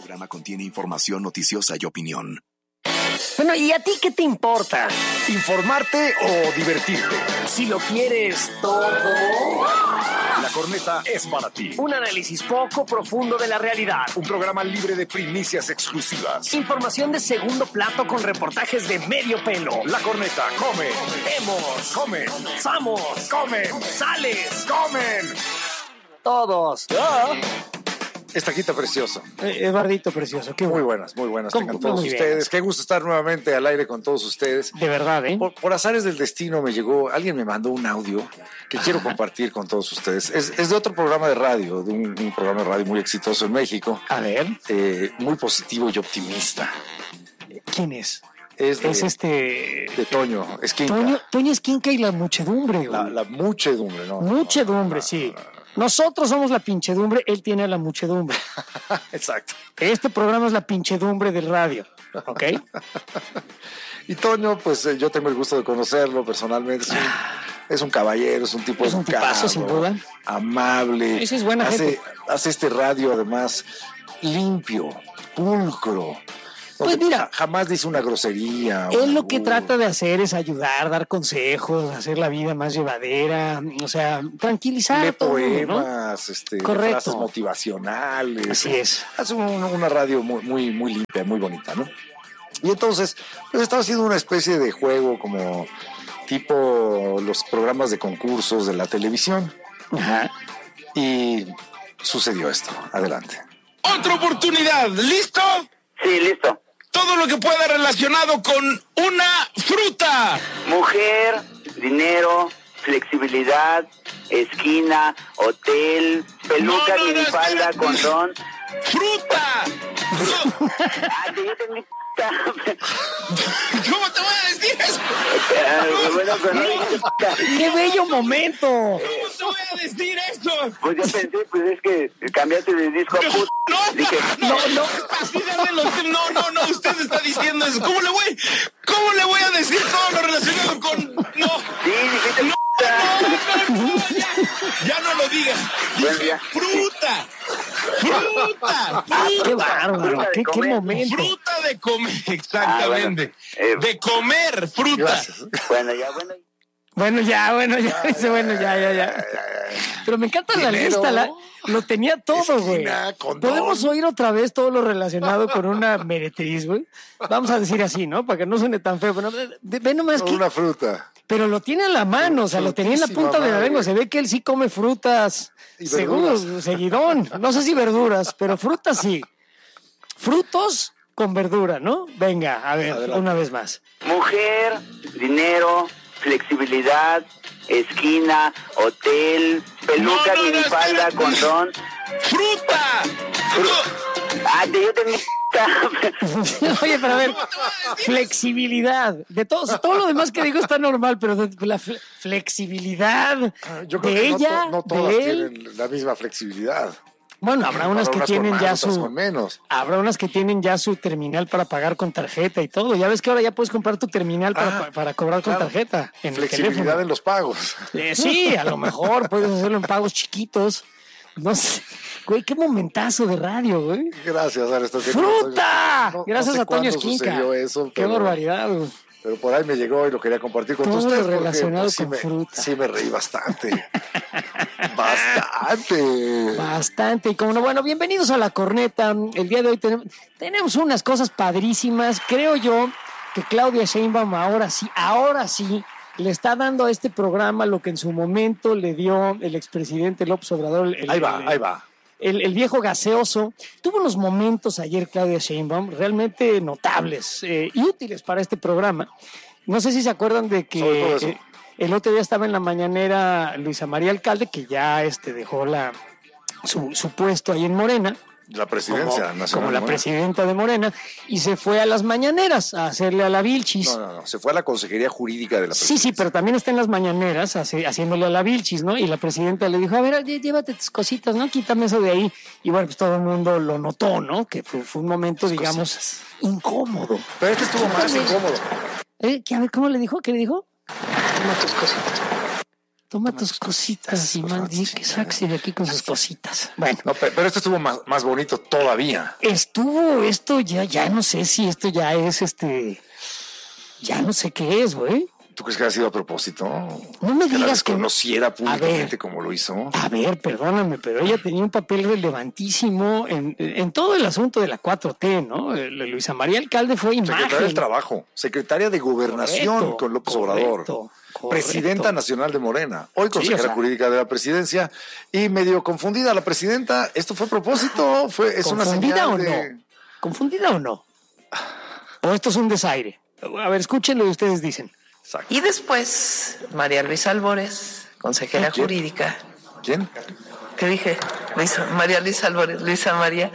programa contiene información noticiosa y opinión. Bueno, ¿y a ti qué te importa? ¿Informarte o divertirte? Si lo quieres todo. La Corneta es para ti. Un análisis poco profundo de la realidad. Un programa libre de primicias exclusivas. Información de segundo plato con reportajes de medio pelo. La Corneta come. Vemos. Comen. Samos. Comen. Sales. Comen. Todos. Estaquita precioso. Eduardito precioso. Qué Muy bueno. buenas. ¿Cómo? Tengan todos Muy bien. ustedes. Qué gusto estar nuevamente al aire con todos ustedes. De verdad, ¿eh? Por azares del destino alguien me mandó un audio que quiero compartir con todos ustedes. Es de otro programa de radio, de un programa de radio muy exitoso en México. A ver. Muy positivo y optimista. ¿Quién es? Es de Toño Esquinca. Toño Esquinca y la muchedumbre. Güey. La muchedumbre, ¿no? Muchedumbre, sí. Nosotros somos la pinchedumbre, él tiene la muchedumbre. Exacto. Este programa es la pinchedumbre del radio, ¿ok? Y Toño, pues yo tengo el gusto de conocerlo personalmente. Es un caballero, es un tipo Es un educado, tipazo, sin duda. amable. Esa es buena gente. Hace este radio, además, limpio, pulcro. Pues mira, jamás dice una grosería. Él lo que trata de hacer es ayudar, dar consejos, hacer la vida más llevadera, o sea, tranquilizar lee a todo el mundo, ¿no? poemas, Correcto. frases motivacionales. Así es. Hace una radio muy limpia, muy bonita, ¿no? Y entonces, pues estaba haciendo una especie de juego como tipo los programas de concursos de la televisión. Ajá. Y sucedió esto. Adelante. Otra oportunidad. ¿Listo? Sí, listo. Todo lo que pueda relacionado con una fruta. Mujer, dinero, flexibilidad, esquina, hotel, peluca, No, minifalda, espérate. condón. ¡Fruta! Que yo tengo... ¿Cómo te voy a decir eso? bueno, ¡Qué bello momento! ¿Cómo te voy a decir eso? pues yo pensé, pues es que cambiaste de disco a puto. Dije, Así de no, usted está diciendo eso. ¿Cómo le voy a decir todo lo relacionado con... No, sí, dijiste ya no lo digas. Buen Dije, día. fruta. ¡Qué bárbaro! ¡Qué momento! Fruta de comer, exactamente. bueno. De comer fruta. Gracias. Bueno, ya. Dice, ya. Pero me encanta la Dinero, lista, lo tenía todo, güey. esquina, condón. Podemos oír otra vez todo lo relacionado con una meretriz, güey. Vamos a decir así, ¿no? Para que no suene tan feo. Pero ve nomás Con que... una fruta. Pero lo tiene en la mano, o sea, lo tenía en la punta de la lengua. Se ve que él sí come frutas. Y Seguro, verduras. seguidón. No sé si verduras, pero frutas sí. Frutos con verdura, ¿no? Venga, a ver, Adelante. una vez más. Mujer, dinero, flexibilidad, esquina, hotel, peluca, No, minifalda, espérate. condón. ¡Fruta! Que yo tengo... Oye, pero a ver, flexibilidad. De todo lo demás que digo está normal, pero la flexibilidad Yo creo de que ella, no todas de él. tienen la misma flexibilidad. Bueno, habrá unas que Unas con tienen más, ya otras su... con menos. Habrá unas que tienen ya su terminal para pagar con tarjeta y todo. Ya ves que ahora ya puedes comprar tu terminal para cobrar con claro. tarjeta en el Flexibilidad teléfono. en los pagos. Sí, a lo mejor puedes hacerlo en pagos chiquitos. No sé. Güey, qué momentazo de radio, güey. Gracias, Aristóteles. ¡Fruta! No Gracias sé a Toño cuándo Esquinca. sucedió eso, Qué pero- barbaridad, güey. Pero por ahí me llegó y lo quería compartir con Todo todos ustedes. lo porque, relacionado pues, con fruta. Sí me reí bastante. Bastante. Bastante. Y como no, bueno, bienvenidos a La Corneta. El día de hoy tenemos unas cosas padrísimas. Creo yo que Claudia Sheinbaum ahora sí, le está dando a este programa lo que en su momento le dio el expresidente López Obrador. Ahí va. El viejo gaseoso. Tuvo unos momentos ayer Claudia Sheinbaum realmente notables y útiles para este programa. No sé si se acuerdan de Sobre todo que eso. el otro día estaba en la mañanera Luisa María Alcalde, que ya dejó su puesto ahí en Morena. La presidencia nacional. Como la ¿no? presidenta de Morena, y se fue a las mañaneras a hacerle a la Vilchis. No. Se fue a la Consejería Jurídica de la presidencia. Sí, pero también está en las mañaneras haciéndole a la Vilchis, ¿no? Y la presidenta le dijo, a ver, llévate tus cositas, ¿no? Quítame eso de ahí. Y bueno, pues todo el mundo lo notó, ¿no? Que fue un momento, digamos, cositas. incómodo. Pero este estuvo más incómodo. A ver, ¿cómo le dijo? ¿Qué le dijo? Toma tus cositas. Toma tus cositas y que saques de aquí con sus cositas. Bueno. No, pero esto estuvo más bonito todavía. Esto ya no sé si esto ya es ya no sé qué es, güey. ¿Tú crees que ha sido a propósito? No me digas que conociera públicamente como lo hizo. A ver, perdóname, pero ella tenía un papel relevantísimo en todo el asunto de la 4T, ¿no? Luisa María Alcalde fue imagen. Secretaria del Trabajo, secretaria de Gobernación con López Obrador, presidenta nacional de Morena, hoy consejera jurídica de la presidencia y medio confundida la presidenta. ¿Esto fue a propósito? ¿Es una señal de...? ¿Confundida o no? ¿O esto es un desaire? A ver, escuchen lo que ustedes dicen. Exacto. Y después, María Luisa Albores, consejera jurídica. ¿Quién? ¿Qué dije? María Luisa Albores, Luisa María.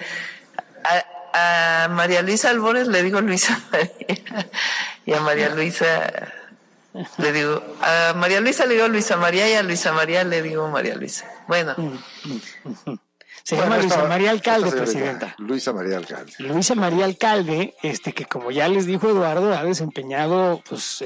A María Luisa Albores le digo Luisa María. Y a María Luisa le digo... A María Luisa le digo Luisa María y a Luisa María le digo María Luisa. Bueno. Se llama Luisa María Alcalde, presidenta. Luisa María Alcalde. Luisa María Alcalde, que como ya les dijo Eduardo, ha desempeñado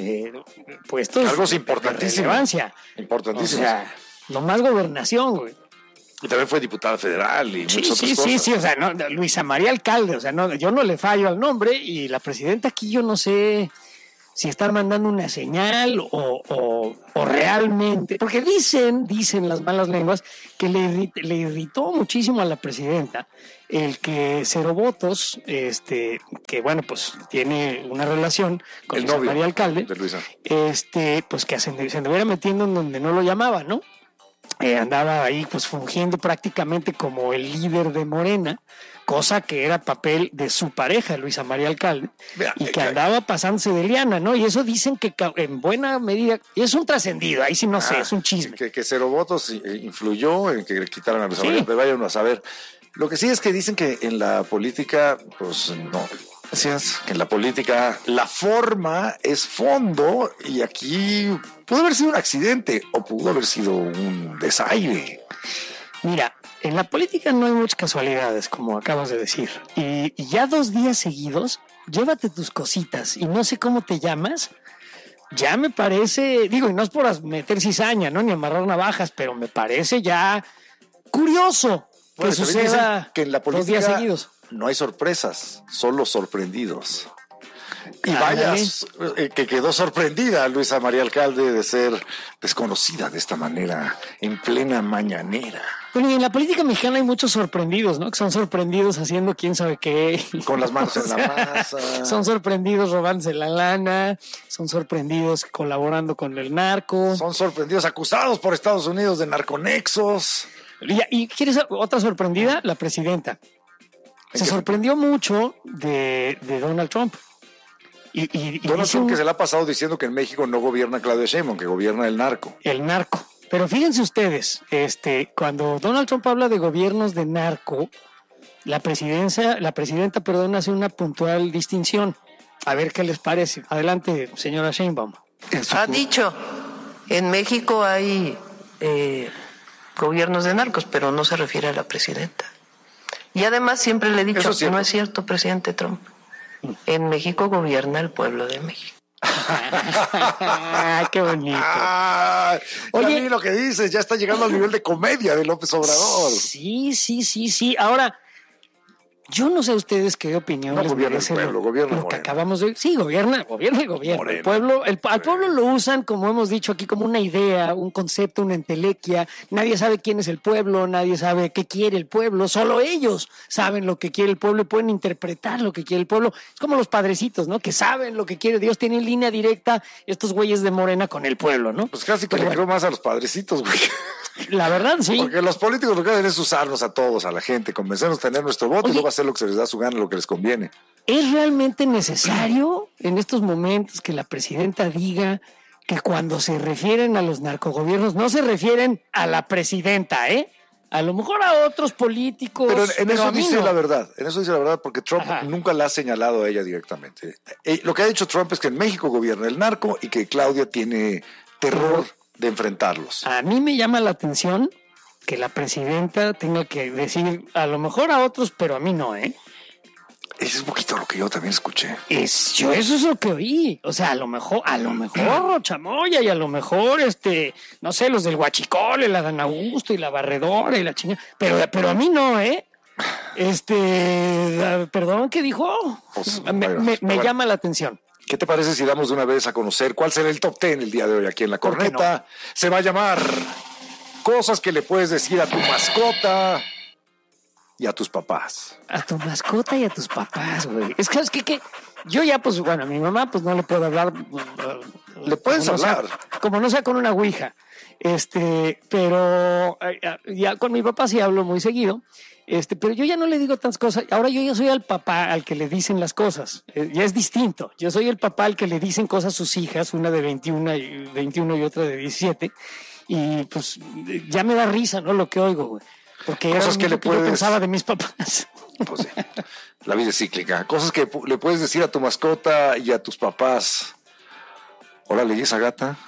puestos cargos importantísimos. Importantísimos. O sea, nomás gobernación, güey. Y también fue diputada federal y muchas otras cosas. Sí, o sea, no, Luisa María Alcalde, o sea, no, yo no le fallo al nombre y la presidenta aquí yo no sé si están mandando una señal o realmente, porque dicen las malas lenguas que le irritó muchísimo a la presidenta el que Cero Votos, que bueno, pues tiene una relación con Luisa María Alcalde, de Luisa. Pues que se anduviera metiendo en donde no lo llamaba, ¿no? Andaba ahí pues fungiendo prácticamente como el líder de Morena, cosa que era papel de su pareja, Luisa María Alcalde, y que andaba pasándose de liana, ¿no? Y eso dicen que en buena medida, y es un trascendido, ahí sí no sé, es un chisme. Que Cero Votos influyó en que le quitaran a Luisa María, pero vayan a saber. Lo que sí es que dicen que en la política, pues no, gracias, que en la política la forma es fondo y aquí pudo haber sido un accidente o pudo haber sido un desaire. Mira, en la política no hay muchas casualidades, como acabas de decir. Y ya 2 días seguidos, llévate tus cositas y no sé cómo te llamas. Ya me parece, digo, y no es por meter cizaña, ¿no? Ni amarrar navajas, pero me parece ya curioso que suceda que en la política 2 días seguidos. No hay sorpresas, solo sorprendidos. Y vaya, que quedó sorprendida Luisa María Alcalde de ser desconocida de esta manera en plena mañanera. Bueno, y en la política mexicana hay muchos sorprendidos, ¿no? Que son sorprendidos haciendo quién sabe qué. Con las manos en la masa. Son sorprendidos robándose la lana, son sorprendidos colaborando con el narco. Son sorprendidos acusados por Estados Unidos de narconexos. ¿Y quieres otra sorprendida? La presidenta. Se sorprendió mucho de Donald Trump. Y Donald Trump que se le ha pasado diciendo que en México no gobierna Claudia Sheinbaum, que gobierna el narco. El narco. Pero fíjense ustedes, cuando Donald Trump habla de gobiernos de narco, la presidenta, hace una puntual distinción. A ver qué les parece. Adelante, señora Sheinbaum. Ha dicho, en México hay gobiernos de narcos, pero no se refiere a la presidenta. Y además siempre le he dicho, no es cierto, presidente Trump. En México gobierna el pueblo de México. ¡Qué bonito! Oye, lo que dices, ya está llegando al nivel de comedia de López Obrador. Sí. Ahora, yo no sé ustedes qué opinión les merece lo que acabamos de... Sí, gobierna el gobierno. Morena. Al pueblo lo usan, como hemos dicho aquí, como una idea, un concepto, una entelequia. Nadie sabe quién es el pueblo, nadie sabe qué quiere el pueblo. Solo ellos saben lo que quiere el pueblo y pueden interpretar lo que quiere el pueblo. Es como los padrecitos, ¿no? Que saben lo que quiere Dios. Tienen línea directa estos güeyes de Morena con el pueblo, ¿no? Pues casi que le creo más a los padrecitos, güey. La verdad, sí. Porque los políticos lo que hacen es usarnos a todos, a la gente, convencernos de tener nuestro voto y luego hacer lo que se les da su gana, lo que les conviene. ¿Es realmente necesario en estos momentos que la presidenta diga que cuando se refieren a los narcogobiernos no se refieren a la presidenta, A lo mejor a otros políticos. Pero en eso dice la verdad. En eso dice la verdad porque Trump nunca la ha señalado a ella directamente. Lo que ha dicho Trump es que en México gobierna el narco y que Claudia tiene terror de enfrentarlos. A mí me llama la atención que la presidenta tenga que decir a lo mejor a otros, pero a mí no, Es Ese es un poquito lo que yo también escuché. Eso es lo que oí. O sea, a lo mejor Chamoya y a lo mejor, no sé, los del Huachicol, el Adán Augusto y la Barredora y la chingada. Pero a mí no, ¿eh? Perdón, ¿qué dijo? Pues, me llama la atención. ¿Qué te parece si damos de una vez a conocer cuál será el top 10 el día de hoy aquí en La Corneta? No. Se va a llamar Cosas que le puedes decir a tu mascota y a tus papás. A tu mascota y a tus papás, güey. Es que yo ya, pues, bueno, a mi mamá, pues no le puedo hablar. Le puedes hablar. Como no sea con una ouija. Pero ya con mi papá sí hablo muy seguido. Pero yo ya no le digo tantas cosas. Ahora yo ya soy el papá al que le dicen las cosas. Ya es distinto. Yo soy el papá al que le dicen cosas a sus hijas, una de 21 y otra de 17. Y pues ya me da risa, ¿no? Lo que oigo, güey. Porque cosas que yo pensaba de mis papás. Pues sí. La vida es cíclica. Cosas que le puedes decir a tu mascota y a tus papás. Órale, ¿y esa gata?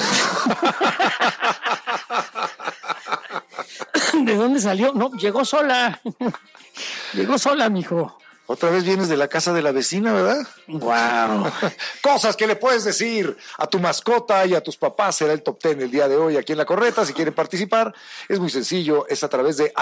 ¿De dónde salió? No, llegó sola. Llegó sola, mijo. Otra vez vienes de la casa de la vecina, ¿verdad? Wow. Cosas que le puedes decir a tu mascota y a tus papás. Será el top 10 el día de hoy aquí en La Corneta. Si quieren participar, es muy sencillo. Es a través de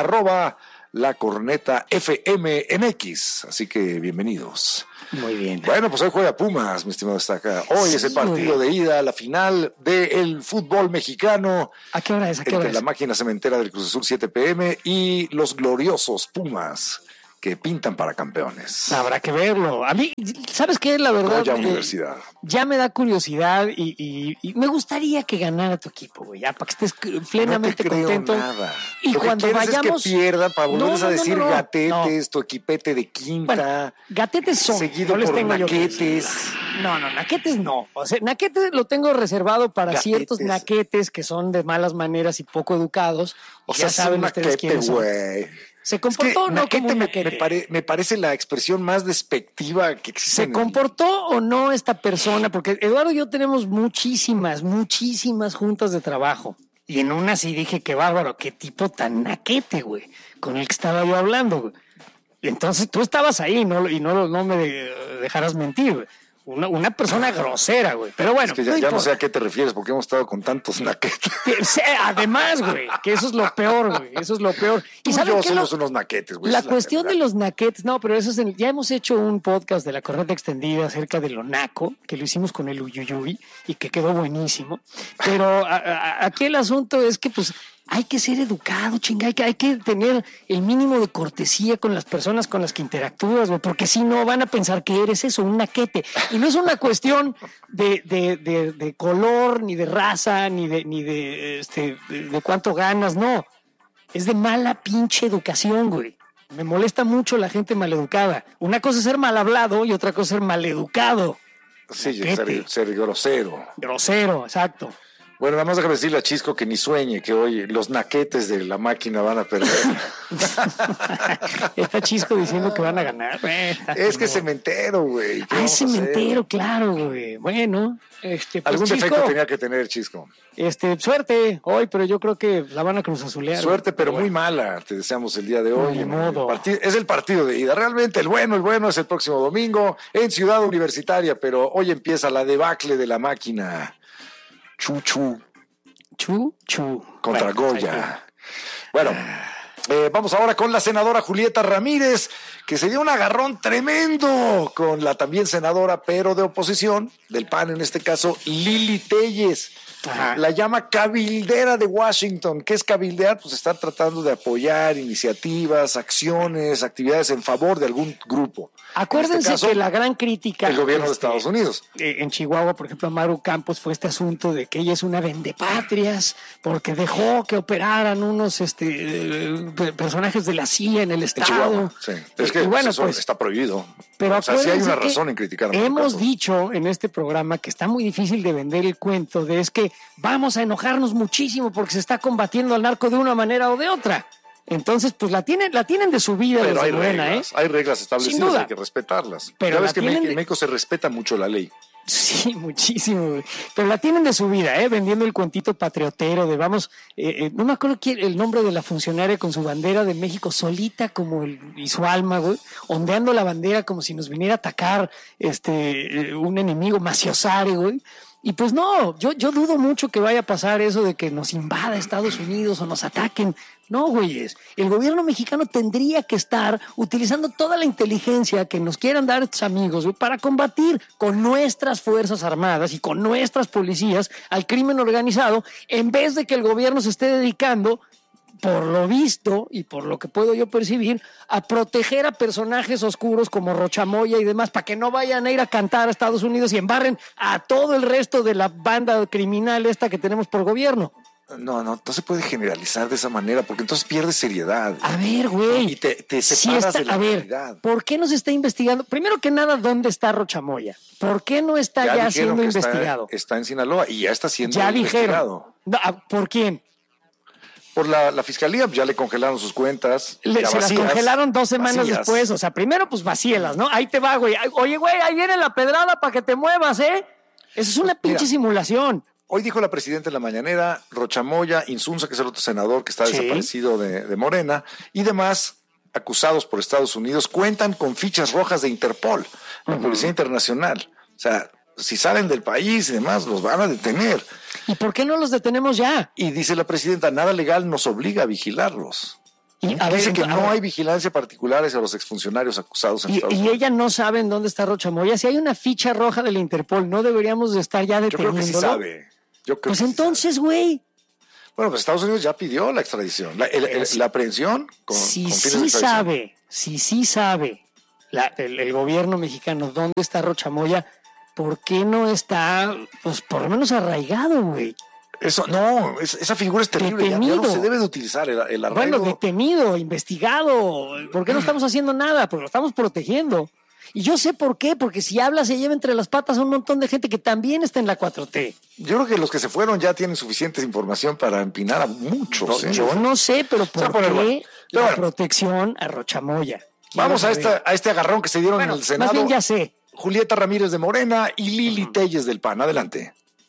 @LaCornetaFMNX. Así que bienvenidos. Muy bien. Bueno, pues hoy juega Pumas, mi estimado Estaca. Hoy es el partido de ida a la final del fútbol mexicano. ¿A qué hora es? Entre la máquina cementera del Cruz Azul 7 p.m. y los gloriosos Pumas, que pintan para campeones. Habrá que verlo. A mí, ¿sabes qué? La verdad, Universidad. Ya me da curiosidad y me gustaría que ganara tu equipo, güey, ya para que estés plenamente contento. Nada. Y lo cuando que vayamos, es que pierdan para volverles a decir gatetes, no. Tu equipete de quinta. Bueno, gatetes son. Seguido por naquetes. No, naquetes no. O sea, naquetes lo tengo reservado para ciertos naquetes que son de malas maneras y poco educados. O sea, ya saben ustedes quiénes son. ¿Se comportó o no como un naquete? Me parece la expresión más despectiva que existe. ¿Se comportó o no esta persona? Porque Eduardo y yo tenemos muchísimas juntas de trabajo. Y en una sí dije, qué bárbaro, qué tipo tan naquete, güey, con el que estaba yo hablando, güey. Y entonces tú estabas ahí, no me dejarás mentir, güey. Una persona grosera, güey. Pero bueno. Es que ya no sé a qué te refieres, porque hemos estado con tantos naquetes. Además, güey, que eso es lo peor, güey. Eso es lo peor. Tú y yo somos unos naquetes, güey. La cuestión de los naquetes, no, pero eso es ya hemos hecho un podcast de La Corneta Extendida acerca de lo naco, que lo hicimos con el Uyuyuy y que quedó buenísimo. Pero aquí el asunto es que, pues, hay que ser educado, chinga, hay que tener el mínimo de cortesía con las personas con las que interactúas, güey, porque si no van a pensar que eres eso, un naquete. Y no es una cuestión de color, ni de raza, ni de cuánto ganas, no. Es de mala pinche educación, güey. Me molesta mucho la gente maleducada. Una cosa es ser mal hablado y otra cosa es ser maleducado. Sí, ser grosero. Grosero, exacto. Bueno, nada más déjame decirle a Chisco que ni sueñe que hoy los naquetes de la máquina van a perder. Está Chisco diciendo que van a ganar. Es que es cementero, güey. Es cementero, claro, güey. Bueno, pues, algún Chisco, defecto tenía que tener Chisco. Suerte hoy, pero yo creo que la van a cruzazulear. Suerte, pero muy mala. Te deseamos el día de hoy. Ni modo. Es el partido de ida. Realmente el bueno es el próximo domingo en Ciudad Universitaria, pero hoy empieza la debacle de la máquina. Chuchu. Contra Goya. Bueno, vamos ahora con la senadora Julieta Ramírez, que se dio un agarrón tremendo con la también senadora, pero de oposición, del PAN en este caso, Lili Téllez. Ajá. La llama cabildera de Washington. ¿Qué es cabildear? Pues estar tratando de apoyar iniciativas, acciones, actividades en favor de algún grupo. Acuérdense este caso, que la gran crítica... El gobierno de Estados Unidos. En Chihuahua, por ejemplo, a Maru Campos fue este asunto de que ella es una vendepatrias porque dejó que operaran unos personajes de la CIA en el estado. Chihuahua, sí. Es que bueno, eso pues, está prohibido. Pero sí hay una razón en criticar a Maru Hemos Campos. dicho en este programa que está muy difícil de vender el cuento de es que vamos a enojarnos muchísimo porque se está combatiendo al narco de una manera o de otra. Entonces, pues la tienen de su vida. Pero hay reglas, hay reglas establecidas, hay que respetarlas. Pero ya ves que en México se respeta mucho la ley. Sí, muchísimo, güey. Pero la tienen de su vida, vendiendo el cuentito patriotero de vamos, no me acuerdo el nombre de la funcionaria con su bandera de México solita y su alma, güey, ondeando la bandera como si nos viniera a atacar un enemigo maciosare, güey. Y pues no, yo dudo mucho que vaya a pasar eso de que nos invada Estados Unidos o nos ataquen. No, güeyes. El gobierno mexicano tendría que estar utilizando toda la inteligencia que nos quieran dar estos amigos, güey, para combatir con nuestras Fuerzas Armadas y con nuestras policías al crimen organizado, en vez de que el gobierno se esté dedicando, por lo visto y por lo que puedo yo percibir, a proteger a personajes oscuros como Rochamoya y demás, para que no vayan a ir a cantar a Estados Unidos y embarren a todo el resto de la banda criminal esta que tenemos por gobierno. No se puede generalizar de esa manera, porque entonces pierdes seriedad. A ver, güey. Y te separas de la realidad. A ver, ¿por qué no se está investigando? Primero que nada, ¿dónde está Rochamoya? ¿Por qué no está ya siendo investigado? Está en Sinaloa y ya está siendo investigado. Dijeron. ¿Por quién? Por la fiscalía, ya le congelaron sus cuentas. Se las congelaron 2 semanas después. O sea, primero, pues vacíelas, ¿no? Ahí te va, güey. Oye, güey, ahí viene la pedrada para que te muevas, ¿eh? Eso es una pinche simulación. Hoy dijo la presidenta en la mañanera, Rochamoya, Insunza, que es el otro senador que está desaparecido de Morena, y demás acusados por Estados Unidos, cuentan con fichas rojas de Interpol, la Policía Internacional. O sea, si salen del país y demás, los van a detener. ¿Y por qué no los detenemos ya? Y dice la presidenta, nada legal nos obliga a vigilarlos. Dice que no hay vigilancia particular hacia los exfuncionarios acusados en Estados Unidos. Y ella no sabe en dónde está Rochamoya. Si hay una ficha roja del Interpol, ¿no deberíamos de estar ya deteniéndolo? Yo creo que sí sabe. Pues entonces, güey. Bueno, pues Estados Unidos ya pidió la extradición, la aprehensión con fines de extradición. Sí sabe el gobierno mexicano dónde está Rochamoya, ¿por qué no está, pues por lo menos arraigado, güey? Eso, no, esa figura es terrible, ya no se debe de utilizar el arraigo. Bueno, detenido, investigado, ¿por qué no estamos haciendo nada? Porque lo estamos protegiendo. Y yo sé por qué, porque si habla se lleva entre las patas a un montón de gente que también está en la 4T. Yo creo que los que se fueron ya tienen suficiente información para empinar a muchos. Yo no sé, pero ¿por qué la protección a Rochamoya? Vamos a este agarrón que se dieron en el Senado. Más bien ya sé. Julieta Ramírez de Morena y Lili Telles del PAN. Adelante.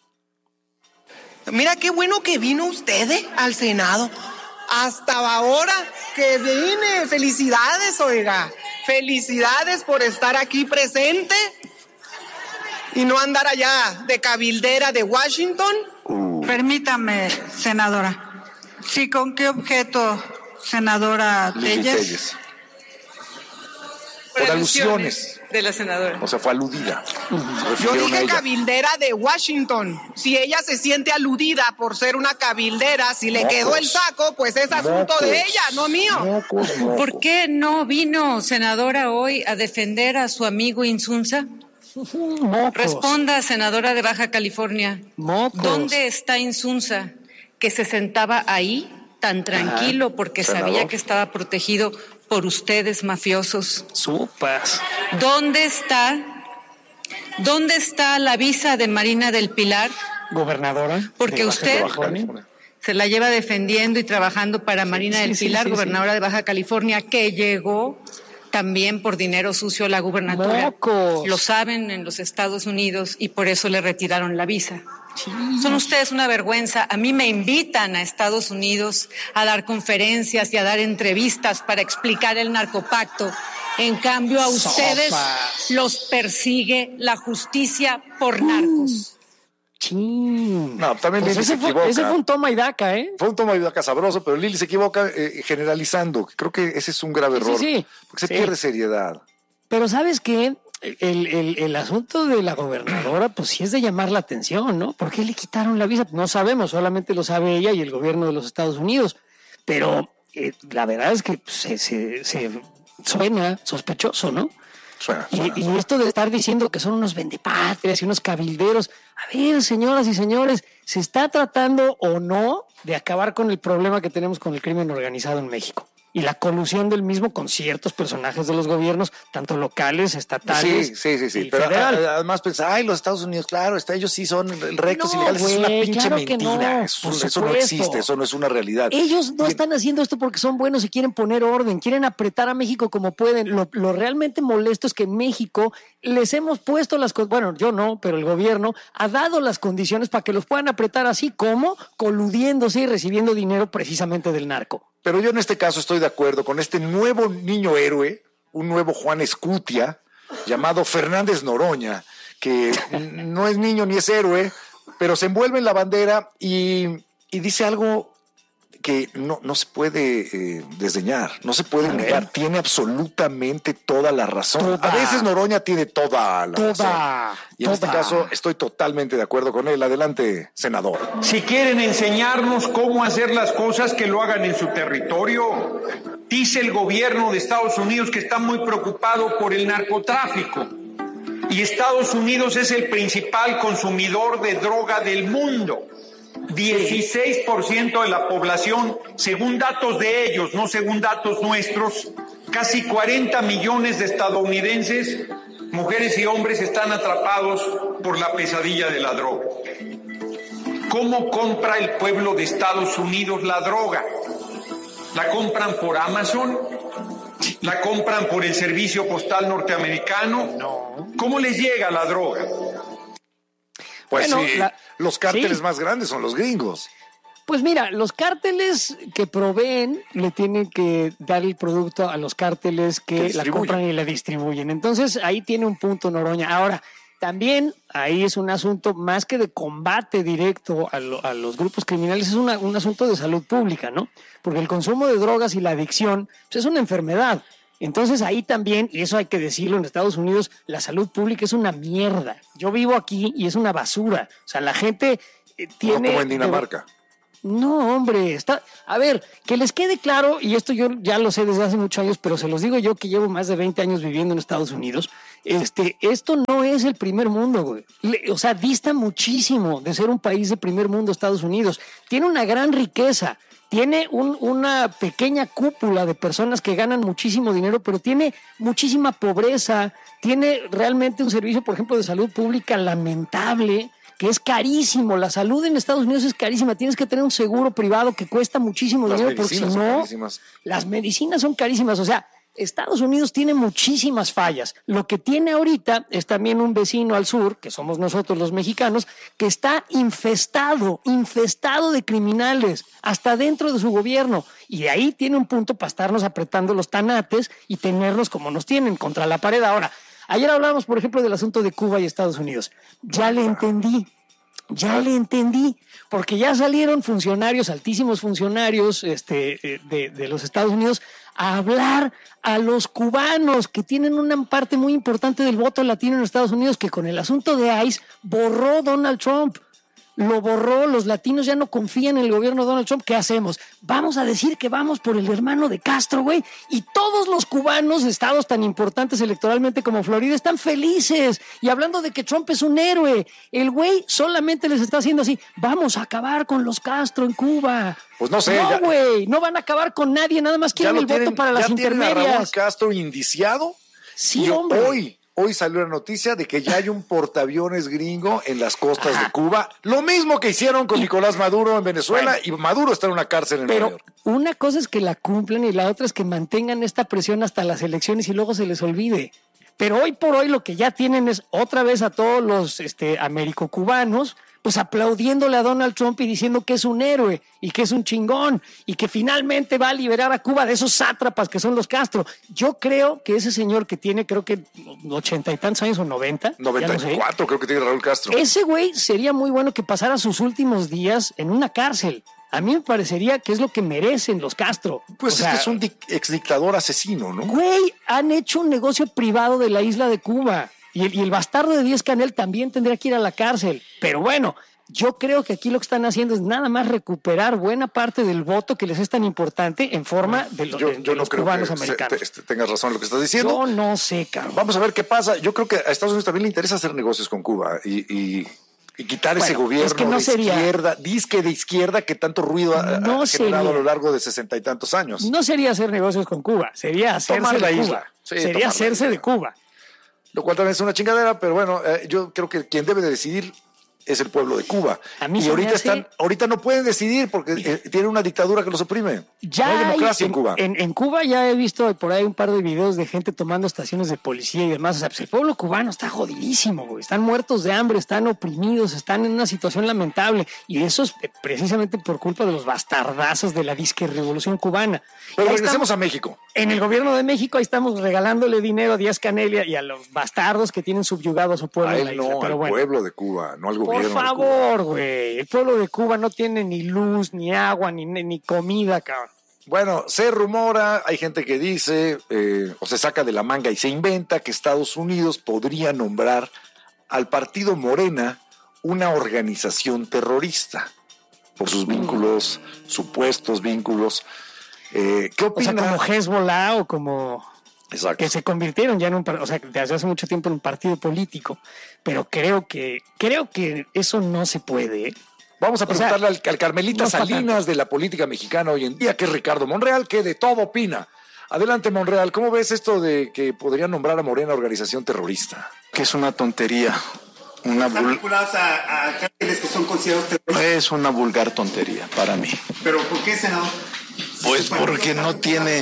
Mira qué bueno que vino usted al Senado. Hasta ahora que vine. Felicidades, oiga. Felicidades por estar aquí presente y no andar allá de cabildera de Washington. Permítame, senadora. Sí, ¿con qué objeto, senadora Telles? Por alusiones de la senadora. O sea, fue aludida. Yo dije cabildera de Washington. Si ella se siente aludida por ser una cabildera, si le quedó el saco, pues es asunto de ella, no mío. ¿Por qué no vino, senadora, hoy a defender a su amigo Insunza? Responda, senadora de Baja California. ¿Dónde está Insunza? Que se sentaba ahí tan tranquilo porque sabía que estaba protegido por ustedes, mafiosos. Supas. ¿Dónde está la visa de Marina del Pilar? Gobernadora. Porque usted se la lleva defendiendo y trabajando para Marina del Pilar, gobernadora de Baja California, que llegó también por dinero sucio a la gubernatura. Lo saben en los Estados Unidos y por eso le retiraron la visa. Son ustedes una vergüenza. A mí me invitan a Estados Unidos a dar conferencias y a dar entrevistas para explicar el narcopacto. En cambio, a ustedes los persigue la justicia por narcos. No, también pues Lili se equivoca. Ese fue un toma y daca, ¿eh? Fue un toma y daca sabroso, pero Lili se equivoca generalizando. Creo que ese es un grave error. Porque se pierde seriedad. Pero ¿sabes qué? El asunto de la gobernadora, pues sí es de llamar la atención, ¿no? ¿Por qué le quitaron la visa? No sabemos, solamente lo sabe ella y el gobierno de los Estados Unidos. Pero la verdad es que se suena sospechoso, ¿no? Y esto de estar diciendo que son unos vendepatrias y unos cabilderos. A ver, señoras y señores, ¿se está tratando o no de acabar con el problema que tenemos con el crimen organizado en México? y la colusión del mismo con ciertos personajes de los gobiernos, tanto locales, estatales. Sí. Pero además pensar, los Estados Unidos, claro, ellos sí son rectos y legales. Es una pinche mentira. Eso no existe, eso no es una realidad. Ellos no están haciendo esto porque son buenos y quieren poner orden, quieren apretar a México como pueden. Lo realmente molesto es que en México les hemos puesto yo no, pero el gobierno ha dado las condiciones para que los puedan apretar así como coludiéndose y recibiendo dinero precisamente del narco. Pero yo en este caso estoy de acuerdo con este nuevo niño héroe, un nuevo Juan Escutia, llamado Fernández Noroña, que no es niño ni es héroe, pero se envuelve en la bandera y dice algo que no se puede desdeñar, no se puede negar. Tiene absolutamente toda la razón. A veces Noroña tiene toda la razón. Y en este caso estoy totalmente de acuerdo con él. Adelante, senador. Si quieren enseñarnos cómo hacer las cosas, que lo hagan en su territorio. Dice el gobierno de Estados Unidos que está muy preocupado por el narcotráfico. Y Estados Unidos es el principal consumidor de droga del mundo. 16% de la población, según datos de ellos, no según datos nuestros, casi 40 millones de estadounidenses, mujeres y hombres, están atrapados por la pesadilla de la droga. ¿Cómo compra el pueblo de Estados Unidos la droga? ¿La compran por Amazon? ¿La compran por el servicio postal norteamericano? No. ¿Cómo les llega la droga? Pues bueno, los cárteles más grandes son los gringos. Pues mira, los cárteles que proveen le tienen que dar el producto a los cárteles que la compran y la distribuyen. Entonces ahí tiene un punto Noroña. Ahora, también ahí es un asunto más que de combate directo a los grupos criminales, es un asunto de salud pública, ¿no? Porque el consumo de drogas y la adicción pues es una enfermedad. Entonces ahí también, y eso hay que decirlo, en Estados Unidos la salud pública es una mierda. Yo vivo aquí y es una basura. O sea, la gente tiene... No como en Dinamarca. No, hombre, a ver, que les quede claro, y esto yo ya lo sé desde hace muchos años, pero se los digo yo que llevo más de 20 años viviendo en Estados Unidos, esto no es el primer mundo, güey. O sea, dista muchísimo de ser un país de primer mundo Estados Unidos. Tiene una gran riqueza. Tiene una pequeña cúpula de personas que ganan muchísimo dinero, pero tiene muchísima pobreza, tiene realmente un servicio, por ejemplo, de salud pública lamentable, que es carísimo. La salud en Estados Unidos es carísima, tienes que tener un seguro privado que cuesta muchísimo dinero, porque si no, las medicinas son carísimas. O sea, Estados Unidos tiene muchísimas fallas. Lo que tiene ahorita es también un vecino al sur, que somos nosotros los mexicanos, que está infestado de criminales, hasta dentro de su gobierno. Y de ahí tiene un punto para estarnos apretando los tanates y tenernos como nos tienen, contra la pared. Ahora, ayer hablábamos, por ejemplo, del asunto de Cuba y Estados Unidos. Ya le entendí, porque ya salieron funcionarios, altísimos funcionarios de los Estados Unidos, a hablar a los cubanos que tienen una parte muy importante del voto latino en Estados Unidos, que con el asunto de ICE borró Donald Trump. Lo borró, los latinos ya no confían en el gobierno de Donald Trump. ¿Qué hacemos? Vamos a decir que vamos por el hermano de Castro, güey. Y todos los cubanos de estados tan importantes electoralmente como Florida están felices. Y hablando de que Trump es un héroe, el güey solamente les está haciendo así: vamos a acabar con los Castro en Cuba. Pues no sé. No, güey, no van a acabar con nadie, nada más quieren el voto para las intermedias. ¿Ya tienen a Raúl Castro indiciado? Sí, hombre. Hoy salió la noticia de que ya hay un portaaviones gringo en las costas de Cuba. Lo mismo que hicieron con Nicolás Maduro en Venezuela, y Maduro está en una cárcel en Nueva York. Pero una cosa es que la cumplan y la otra es que mantengan esta presión hasta las elecciones y luego se les olvide. Pero hoy por hoy lo que ya tienen es otra vez a todos los americocubanos pues aplaudiéndole a Donald Trump y diciendo que es un héroe y que es un chingón y que finalmente va a liberar a Cuba de esos sátrapas que son los Castro. Yo creo que ese señor que tiene, creo que 80 y tantos años o 90. 94 creo que tiene Raúl Castro. Ese güey sería muy bueno que pasara sus últimos días en una cárcel. A mí me parecería que es lo que merecen los Castro. Pues es que es un exdictador asesino, ¿no? Güey, han hecho un negocio privado de la isla de Cuba. Y el bastardo de Díaz-Canel también tendría que ir a la cárcel. Pero bueno, yo creo que aquí lo que están haciendo es nada más recuperar buena parte del voto que les es tan importante en forma de los, yo no los creo cubanos que americanos. Tengas razón en lo que estás diciendo. Yo no sé, cabrón. Vamos a ver qué pasa. Yo creo que a Estados Unidos también le interesa hacer negocios con Cuba y Y quitar ese gobierno de izquierda, disque de izquierda que tanto ruido ha generado a lo largo de 60 y tantos años. No sería hacer negocios con Cuba, sería hacerse de Cuba. Sí, sería hacerse de Cuba. Lo cual también es una chingadera, pero bueno, yo creo que quien debe de decidir es el pueblo de Cuba. Y ahorita no pueden decidir porque tienen una dictadura que los oprime. Ya no hay democracia en Cuba. En Cuba ya he visto por ahí un par de videos de gente tomando estaciones de policía y demás. O sea, pues el pueblo cubano está jodidísimo, güey. Están muertos de hambre, están oprimidos, están en una situación lamentable. Y eso es precisamente por culpa de los bastardazos de la disque revolución cubana. Pero regresemos a México. En el gobierno de México ahí estamos regalándole dinero a Díaz-Canel y a los bastardos que tienen subyugado a su pueblo. A él no, al pueblo de Cuba, no al gobierno. Por favor, güey. El pueblo de Cuba no tiene ni luz, ni agua, ni comida, cabrón. Bueno, se rumora, hay gente que dice, o se saca de la manga y se inventa que Estados Unidos podría nombrar al partido Morena una organización terrorista por sus vínculos, supuestos vínculos. ¿Qué opina? O sea, como Hezbollah o como... Exacto. Que se convirtieron ya en desde hace mucho tiempo en un partido político, pero creo que eso no se puede. Vamos a preguntarle al Carmelita Salinas de la política mexicana hoy en día, que es Ricardo Monreal, que de todo opina. Adelante, Monreal, ¿cómo ves esto de que podrían nombrar a Morena organización terrorista? Que es una tontería. ¿Están vinculados a cárteles que son considerados terroristas? Es una vulgar tontería para mí. ¿Pero por qué, senador? Pues porque no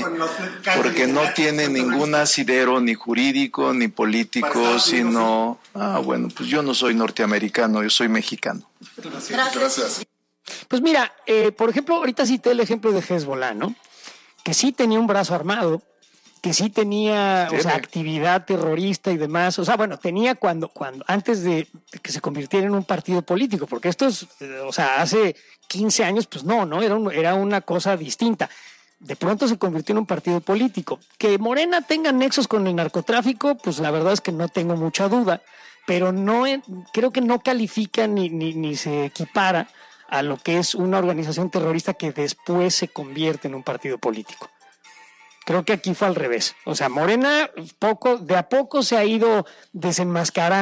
tiene ningún asidero ni jurídico ni político, sino... bueno, pues yo no soy norteamericano, yo soy mexicano. Gracias. Pues mira, por ejemplo, ahorita cité el ejemplo de Hezbollah, ¿no? Que sí tenía un brazo armado, que sí tenía actividad terrorista y demás. O sea, bueno, tenía cuando antes de que se convirtiera en un partido político, porque esto es, hace 15 años, pues no, era una cosa distinta. De pronto se convirtió en un partido político. Que Morena tenga nexos con el narcotráfico, pues la verdad es que no tengo mucha duda, pero creo que no califica ni se equipara a lo que es una organización terrorista que después se convierte en un partido político. Creo que aquí fue al revés. O sea, Morena de a poco se ha ido desenmascarando